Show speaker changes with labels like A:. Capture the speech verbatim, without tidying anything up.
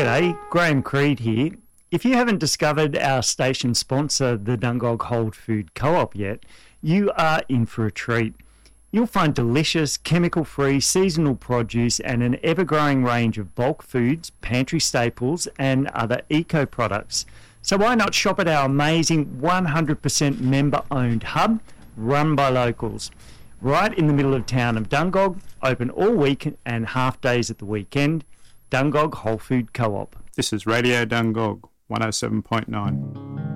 A: G'day, Graham Creed here. If you haven't discovered our station sponsor, the Dungog Whole Food Co-op yet, you are in for a treat. You'll find delicious, chemical-free, seasonal produce and an ever-growing range of bulk foods, pantry staples and other eco-products. So why not shop at our amazing one hundred percent member-owned hub, run by locals, right in the middle of town of Dungog, open all week and half days at the weekend. Dungog Whole Food Co-op.
B: This is Radio Dungog, one oh seven point nine.